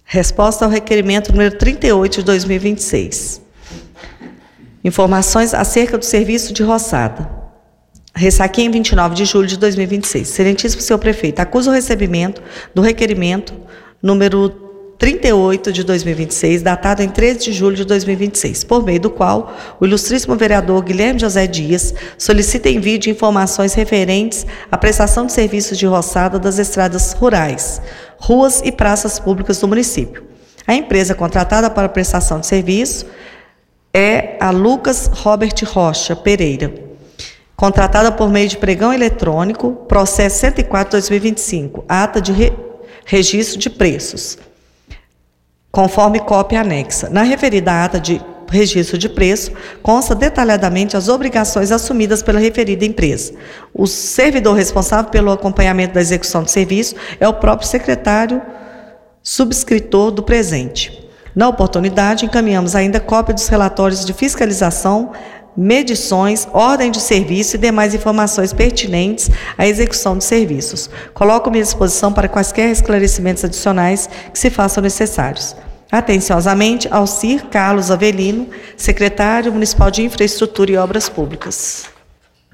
Resposta ao requerimento número 38 de 2026. Informações acerca do serviço de roçada. Ressaquinha, em 29 de julho de 2026. Excelentíssimo senhor prefeito, acuso o recebimento do requerimento número 38 de 2026, datado em 13 de julho de 2026, por meio do qual o ilustríssimo vereador Guilherme José Dias solicita envio de informações referentes à prestação de serviços de roçada das estradas rurais, ruas e praças públicas do município. A empresa contratada para a prestação de serviço é a Lucas Robert Rocha Pereira, contratada por meio de pregão eletrônico, processo 104/2025, ata de registro de preços, conforme cópia anexa. Na referida ata de registro de preço, consta detalhadamente as obrigações assumidas pela referida empresa. O servidor responsável pelo acompanhamento da execução do serviço é o próprio secretário subscritor do presente. Na oportunidade, encaminhamos ainda cópia dos relatórios de fiscalização, medições, ordem de serviço e demais informações pertinentes à execução dos serviços. Coloco-me à disposição para quaisquer esclarecimentos adicionais que se façam necessários. Atenciosamente, Alcir Carlos Avelino, secretário municipal de Infraestrutura e Obras Públicas.